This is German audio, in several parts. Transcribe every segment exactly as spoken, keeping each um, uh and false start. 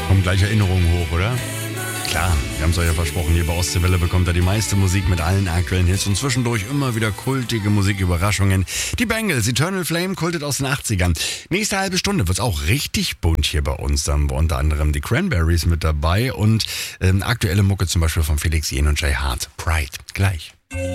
Kommen gleich Erinnerungen hoch, oder? Klar, wir haben es euch ja versprochen, hier bei Ostseewelle bekommt ihr die meiste Musik mit allen aktuellen Hits und zwischendurch immer wieder kultige Musiküberraschungen. Die Bangles, Eternal Flame, kultet aus den achtzigern. Nächste halbe Stunde wird's auch richtig bunt hier bei uns. Da haben wir unter anderem die Cranberries mit dabei und ähm, aktuelle Mucke zum Beispiel von Felix Jähn und Jay Hart. Pride, gleich.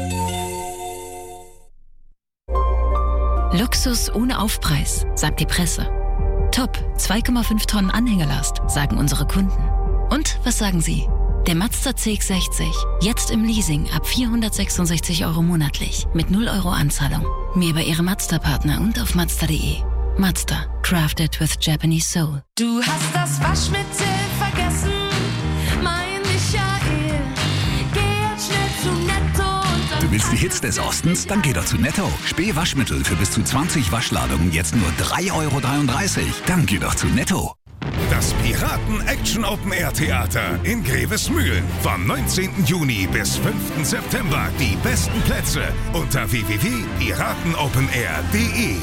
Luxus ohne Aufpreis, sagt die Presse. Top, zwei Komma fünf Tonnen Anhängelast, sagen unsere Kunden. Und was sagen Sie? Der Mazda C X sechzig, jetzt im Leasing ab vierhundertsechsundsechzig Euro monatlich mit null Euro Anzahlung. Mehr bei Ihrem Mazda-Partner und auf Mazda punkt de. Mazda, crafted with Japanese soul. Du hast das Waschmittel vergessen, mein Michael. Geh jetzt schnell zu Netto und dann... Du willst die Hits des Ostens? Dann geh doch zu Netto. Späh Waschmittel für bis zu zwanzig Waschladungen jetzt nur drei Euro dreiunddreißig. Dann geh doch zu Netto. Das Piraten-Action-Open-Air-Theater in Grevesmühlen. Vom neunzehnten Juni bis fünften September. Die besten Plätze unter w w w punkt piratenopenair punkt de.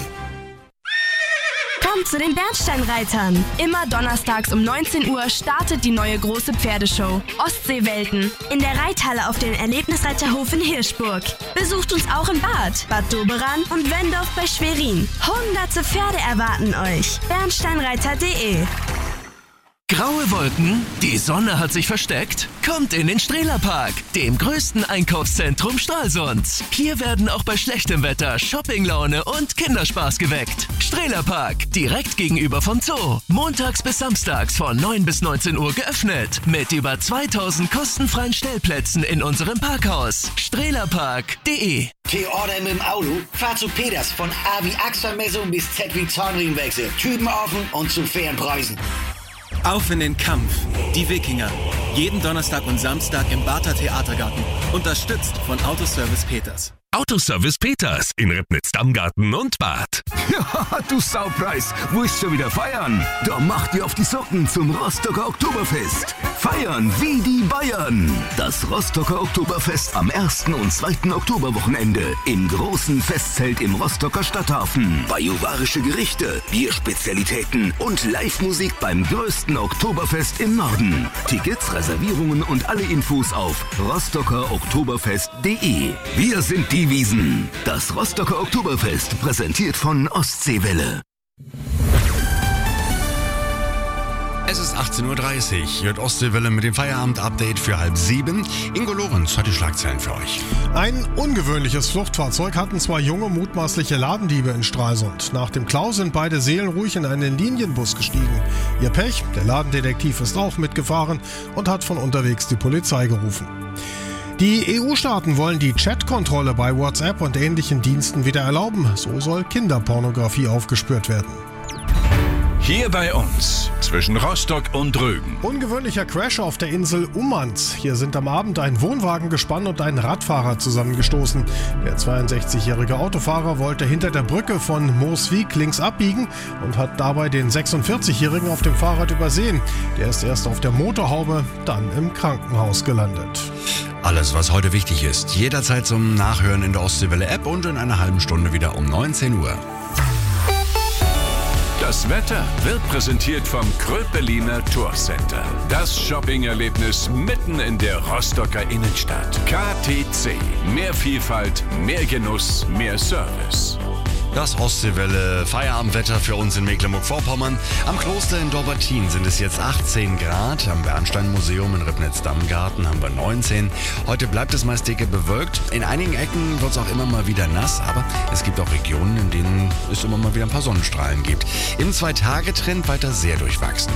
Kommt zu den Bernsteinreitern. Immer donnerstags um neunzehn Uhr startet die neue große Pferdeshow Ostseewelten in der Reithalle auf dem Erlebnisreiterhof in Hirschburg. Besucht uns auch in Bad, Bad Doberan und Wendorf bei Schwerin. Hunderte Pferde erwarten euch. bernsteinreiter punkt de. Graue Wolken? Die Sonne hat sich versteckt? Kommt in den Strehlerpark, dem größten Einkaufszentrum Stralsunds. Hier werden auch bei schlechtem Wetter Shoppinglaune und Kinderspaß geweckt. Strehlerpark, direkt gegenüber vom Zoo. Montags bis samstags von neun bis neunzehn Uhr geöffnet. Mit über zweitausend kostenfreien Stellplätzen in unserem Parkhaus. strehlerpark punkt de. T-Order mit dem Auto? Fahr zu Peters von A wie Achselmessung bis Z wie Zahnriemenwechsel. Typen offen und zu fairen Preisen. Auf in den Kampf. Die Wikinger. Jeden Donnerstag und Samstag im Barther Theatergarten. Unterstützt von Autoservice Peters. Autoservice Peters in Ribnitz-Dammgarten und Bad. Ja, du Saupreis, willst schon wieder feiern? Da macht ihr auf die Socken zum Rostocker Oktoberfest. Feiern wie die Bayern. Das Rostocker Oktoberfest am ersten und zweiten Oktoberwochenende im großen Festzelt im Rostocker Stadthafen. Bajuwarische Gerichte, Bierspezialitäten und Live-Musik beim größten Oktoberfest im Norden. Tickets, Reservierungen und alle Infos auf rostocker oktoberfest punkt de. Wir sind die Wiesen. Das Rostocker Oktoberfest, präsentiert von Ostseewelle. Es ist achtzehn Uhr dreißig. Hier wird Ostseewelle mit dem Feierabend-Update für halb sieben. Ingo Lorenz hat die Schlagzeilen für euch. Ein ungewöhnliches Fluchtfahrzeug hatten zwei junge mutmaßliche Ladendiebe in Stralsund. Nach dem Klau sind beide seelenruhig in einen Linienbus gestiegen. Ihr Pech, der Ladendetektiv ist auch mitgefahren und hat von unterwegs die Polizei gerufen. Die E U-Staaten wollen die Chatkontrolle bei WhatsApp und ähnlichen Diensten wieder erlauben. So soll Kinderpornografie aufgespürt werden. Hier bei uns, zwischen Rostock und Rügen. Ungewöhnlicher Crash auf der Insel Ummanz. Hier sind am Abend ein Wohnwagengespann und ein Radfahrer zusammengestoßen. Der zweiundsechzigjährige Autofahrer wollte hinter der Brücke von Moosvik links abbiegen und hat dabei den sechsundvierzigjährigen auf dem Fahrrad übersehen. Der ist erst auf der Motorhaube, dann im Krankenhaus gelandet. Alles, was heute wichtig ist, jederzeit zum Nachhören in der Ostseewelle-App und in einer halben Stunde wieder um neunzehn Uhr. Das Wetter wird präsentiert vom Kröpeliner Tourcenter. Das Shopping-Erlebnis mitten in der Rostocker Innenstadt. K T C. Mehr Vielfalt, mehr Genuss, mehr Service. Das Ostseewelle Feierabendwetter für uns in Mecklenburg-Vorpommern. Am Kloster in Dorbertin sind es jetzt achtzehn Grad. Am Bernsteinmuseum in Ribnitz-Dammgarten haben wir neunzehn. Heute bleibt es meist dicke bewölkt. In einigen Ecken wird es auch immer mal wieder nass, aber es gibt auch Regionen, in denen es immer mal wieder ein paar Sonnenstrahlen gibt. Im Zwei-Tage-Trend weiter sehr durchwachsen.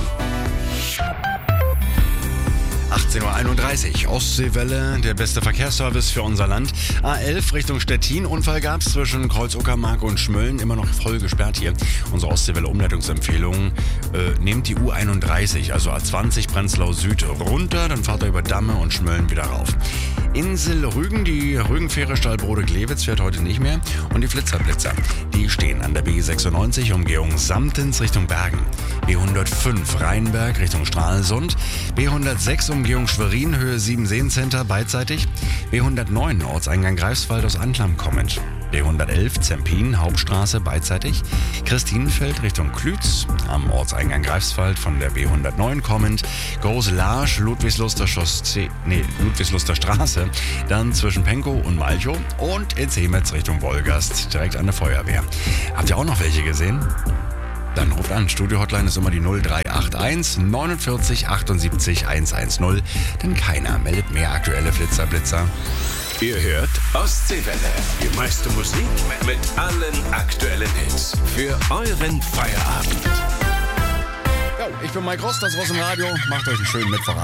achtzehn Uhr einunddreißig, Ostseewelle, der beste Verkehrsservice für unser Land. A elf Richtung Stettin, Unfall gab es zwischen Kreuz-Uckermark und Schmölln, immer noch voll gesperrt hier. Unsere Ostseewelle-Umleitungsempfehlung, äh, nehmt die U einunddreißig, also A zwanzig Prenzlau Süd runter, dann fahrt ihr über Damme und Schmölln wieder rauf. Insel Rügen, die Rügenfähre Stallbrode-Glewitz fährt heute nicht mehr und die Flitzerblitzer, die stehen an der B sechsundneunzig, Umgehung Samtens Richtung Bergen. B hundertfünf Rheinberg Richtung Stralsund, B hundertsechs Umgehung Schwerin, Höhe sieben Seencenter beidseitig, B hundertneun Ortseingang Greifswald aus Anklam kommend, B hundertelf Zempin, Hauptstraße beidseitig. Christinenfeld Richtung Klütz, am Ortseingang Greifswald von der B hundertneun kommend. Große Larsch, Ludwigsluster Chaussee, nee, Ludwigsluster Straße, dann zwischen Pankow und Malchow und in Semetz Richtung Wolgast, direkt an der Feuerwehr. Habt ihr auch noch welche gesehen? Dann ruft an. Studio-Hotline ist immer die null drei acht eins neunundvierzig achtundsiebzig hundertzehn, denn keiner meldet mehr aktuelle Flitzer-Blitzer. Ihr hört Ostseewelle. Die meiste Musik mit allen aktuellen Hits für euren Feierabend. Jo, ich bin Mike Rost, das ist aus dem Radio. Macht euch einen schönen Mittwochabend.